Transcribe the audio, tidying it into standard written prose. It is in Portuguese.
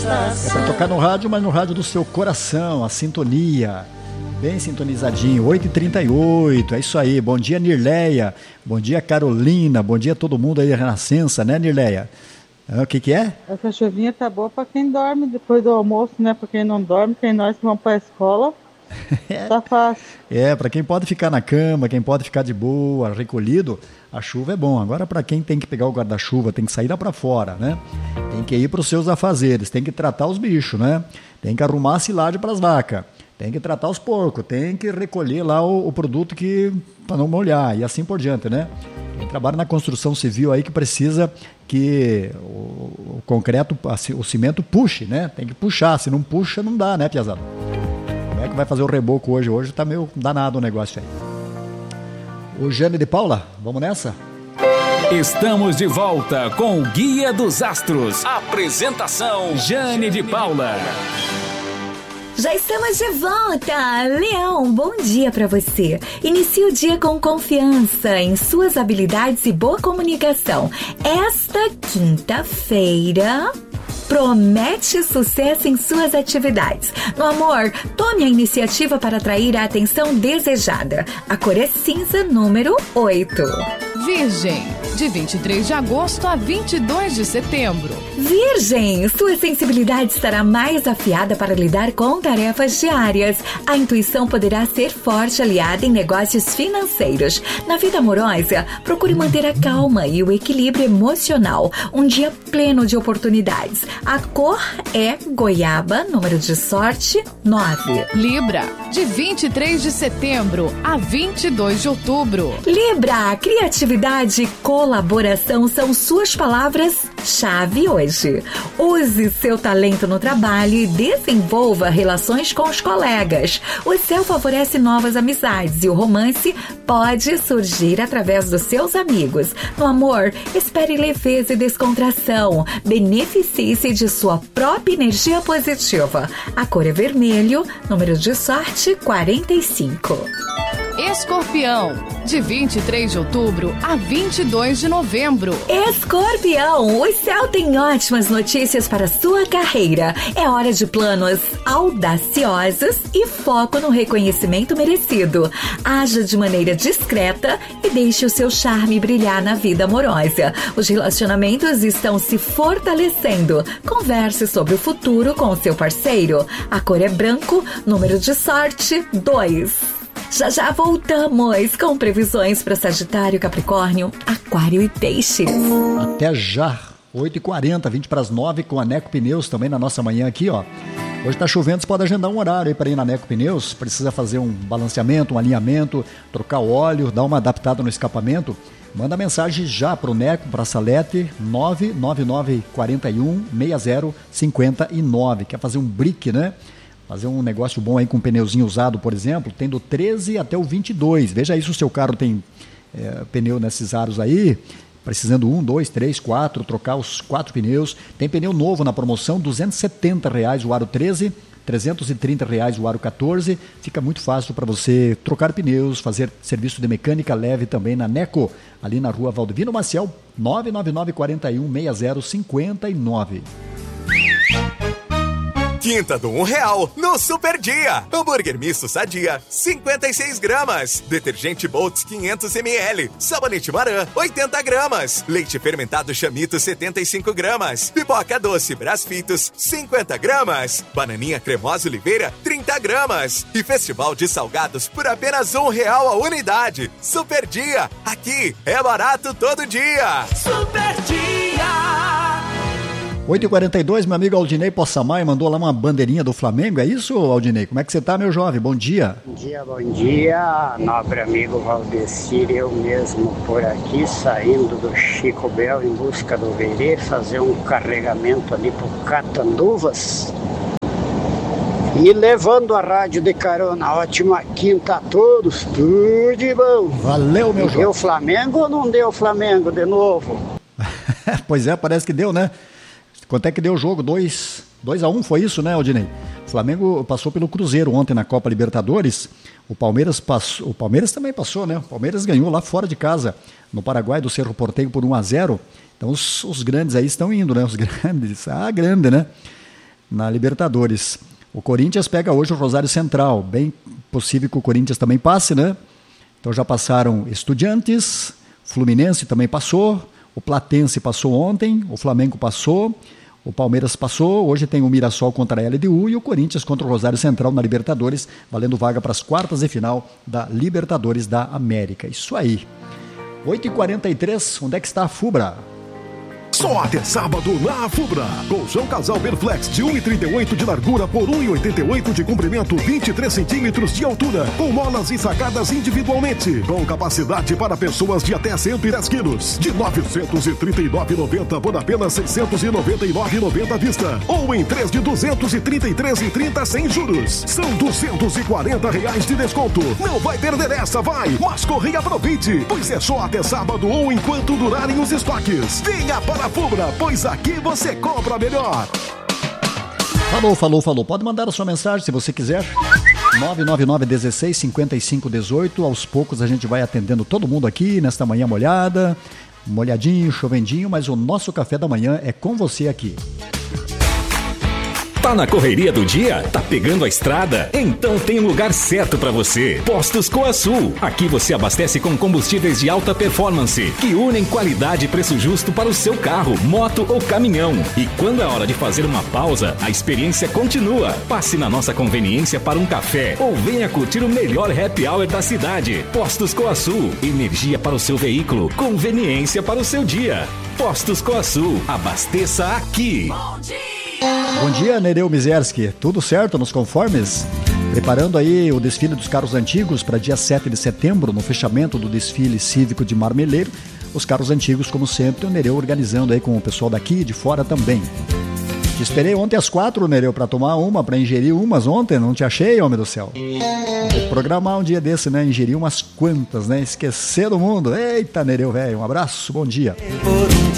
É para tocar no rádio, mas no rádio do seu coração, a sintonia. Bem sintonizadinho, 8h38, é isso aí. Bom dia, Nirleia. Bom dia, Carolina. Bom dia a todo mundo aí da Renascença, né, Nirleia? O que é? Essa chuvinha tá boa pra quem dorme depois do almoço, né? Pra quem não dorme, quem nós que vamos pra escola, tá fácil. Pra quem pode ficar na cama, quem pode ficar de boa, recolhido, a chuva é bom. Agora pra quem tem que pegar o guarda-chuva, tem que sair lá pra fora, né? Tem que ir pros seus afazeres, tem que tratar os bichos, né? Tem que arrumar a silagem pras vacas. Tem que tratar os porcos, tem que recolher lá o produto para não molhar e assim por diante, né? Quem trabalha na construção civil aí que precisa que o concreto, o cimento puxe, né? Tem que puxar, se não puxa não dá, né, piazada? Como é que vai fazer o reboco hoje? Hoje tá meio danado o negócio aí. O Jane de Paula, vamos nessa? Estamos de volta com o Guia dos Astros. Apresentação Jane de Paula. Já estamos de volta! Leão, bom dia para você. Inicie o dia com confiança em suas habilidades e boa comunicação. Esta quinta-feira promete sucesso em suas atividades. No amor, tome a iniciativa para atrair a atenção desejada. A cor é cinza, número 8. Virgem, de 23 de agosto a 22 de setembro. Virgem, sua sensibilidade estará mais afiada para lidar com tarefas diárias. A intuição poderá ser forte aliada em negócios financeiros. Na vida amorosa, procure manter a calma e o equilíbrio emocional. Um dia pleno de oportunidades. A cor é goiaba, número de sorte 9. Libra, de 23 de setembro a 22 de outubro. Libra, criatividade e colaboração são suas palavras-chave hoje. Use seu talento no trabalho e desenvolva relações com os colegas. O céu favorece novas amizades e o romance pode surgir através dos seus amigos. No amor, espere leveza e descontração. Beneficie-se de sua própria energia positiva. A cor é vermelho, número de sorte 45. Escorpião, de 23 de outubro a 22 de novembro. Escorpião, o céu tem ótimas notícias para sua carreira. É hora de planos audaciosos e foco no reconhecimento merecido. Haja de maneira discreta e deixe o seu charme brilhar na vida amorosa. Os relacionamentos estão se fortalecendo. Converse sobre o futuro com seu parceiro. A cor é branco, número de sorte 2. Já voltamos com previsões para Sagitário, Capricórnio, Aquário e Peixes. Até já, 8h40, 20 para as 9 com a Neco Pneus também na nossa manhã aqui, ó. Hoje está chovendo, você pode agendar um horário aí para ir na Neco Pneus. Precisa fazer um balanceamento, um alinhamento, trocar o óleo, dar uma adaptada no escapamento. Manda mensagem já para o Neco, para a Salete, 999416059. Quer fazer um brick, né? Fazer um negócio bom aí com um pneuzinho usado, por exemplo, tem do 13 até o 22. Veja aí se o seu carro tem pneu nesses aros aí, precisando 1, 2, 3, 4, trocar os 4 pneus. Tem pneu novo na promoção, R$ 270 o aro 13, R$ 330 o aro 14. Fica muito fácil para você trocar pneus, fazer serviço de mecânica leve também na Neco, ali na rua Valdivino Maciel, 999416059. Quinta do R$1 no Super Dia. Hambúrguer misto Sadia, 56 gramas. Detergente Boltz 500 ml. Sabonete Maran, 80 gramas. Leite fermentado Chamito, 75 gramas. Pipoca doce Brasfitos, 50 gramas. Bananinha cremosa Oliveira, 30 gramas. E Festival de Salgados por apenas R$1 a unidade. Super Dia. Aqui é barato todo dia. Super Dia. 8h42, meu amigo Aldinei Poçamai mandou lá uma bandeirinha do Flamengo, é isso, Aldinei? Como é que você tá, meu jovem? Bom dia. Bom dia, nobre amigo Valdecir, eu mesmo por aqui, saindo do Chico Bel em busca do Verê, fazer um carregamento ali pro Catanduvas e levando a rádio de carona. Ótima quinta a todos, tudo de bom. Valeu, meu jovem. Deu Flamengo ou não deu Flamengo de novo? Pois é, parece que deu, né? Quanto é que deu o jogo? 2-1, foi isso, né, Aldinei? O Flamengo passou pelo Cruzeiro ontem na Copa Libertadores. O Palmeiras também passou, né? O Palmeiras ganhou lá fora de casa, no Paraguai, do Cerro Porteño por 1-0. Então os grandes aí estão indo, né? Os grandes, grande, né? na Libertadores. O Corinthians pega hoje o Rosário Central, bem possível que o Corinthians também passe, né? Então já passaram Estudiantes, Fluminense também passou, o Platense passou ontem, o Flamengo passou, o Palmeiras passou, hoje tem o Mirassol contra a LDU e o Corinthians contra o Rosário Central na Libertadores, valendo vaga para as quartas de final da Libertadores da América. Isso aí. 8h43, onde é que está a FUBRA? Só até sábado na FUBRA. Colchão casal Berflex de 1,38 de largura por 1,88 de comprimento, 23 centímetros de altura, com molas e sacadas individualmente, com capacidade para pessoas de até 110 quilos, de R$ 939,90 por apenas R$ 699,90 à vista, ou em 3 de R$ 233,30 sem juros. São R$ 240 de desconto. Não vai perder essa, vai! Mas corre e aproveite, pois é só até sábado ou enquanto durarem os estoques. Venha para a FUBRA, pois aqui você compra melhor. Falou. Pode mandar a sua mensagem se você quiser. 999-16-55-18. Aos poucos a gente vai atendendo todo mundo aqui nesta manhã molhadinho, chovendinho, mas o nosso café da manhã é com você aqui. Tá na correria do dia? Tá pegando a estrada? Então tem um lugar certo para você. Postos Coasul. Aqui você abastece com combustíveis de alta performance, que unem qualidade e preço justo para o seu carro, moto ou caminhão. E quando é hora de fazer uma pausa, a experiência continua. Passe na nossa conveniência para um café ou venha curtir o melhor happy hour da cidade. Postos Coasul. Energia para o seu veículo, conveniência para o seu dia. Postos Coasul. Abasteça aqui. Bom dia, Nereu Mizerski. Tudo certo nos conformes? Preparando aí o desfile dos carros antigos para dia 7 de setembro, no fechamento do desfile cívico de Marmeleiro. Os carros antigos, como sempre, o Nereu organizando aí com o pessoal daqui e de fora também. Te esperei ontem às 4, Nereu, para tomar uma, para ingerir umas ontem. Não te achei, homem do céu. Vou programar um dia desse, né? Ingerir umas quantas, né? Esquecer do mundo. Eita, Nereu, velho. Um abraço, bom dia.